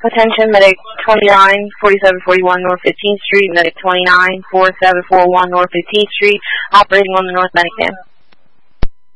Attention, Medic 29, 4741 North 15th Street, Medic 29, 4741 North 15th Street, operating on the North Medic van.